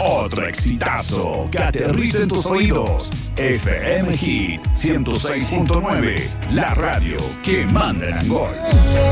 Otro exitazo que aterriza en tus oídos. FM Hit 106.9, la radio que manda en Angol.